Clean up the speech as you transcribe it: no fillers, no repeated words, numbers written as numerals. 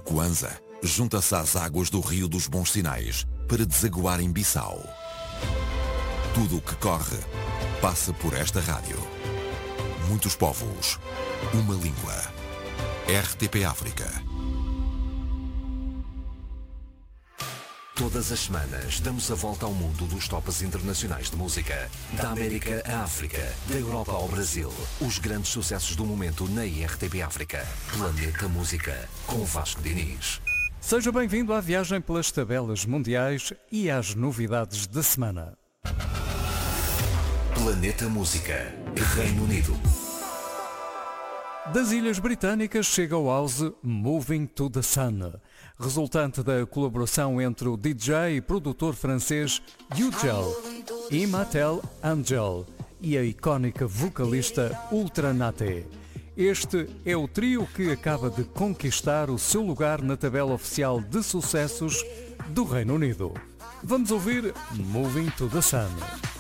Kwanza junta-se às águas do Rio dos Bons Sinais para desaguar em Bissau. Tudo o que corre passa por esta rádio. Muitos povos, uma língua. RTP África. Todas as semanas damos a volta ao mundo dos tops internacionais de música. Da América à África, da Europa ao Brasil. Os grandes sucessos do momento na RTP África. Planeta Música, com Vasco Diniz. Seja bem-vindo à viagem pelas tabelas mundiais e às novidades da semana. Planeta Música, Reino Unido. Das Ilhas Britânicas chega o house Moving to the Sun, resultante da colaboração entre o DJ e produtor francês Ugel, Imatel Angel e a icónica vocalista Ultra Naté. Este é o trio que acaba de conquistar o seu lugar na tabela oficial de sucessos do Reino Unido. Vamos ouvir Moving to the Sun.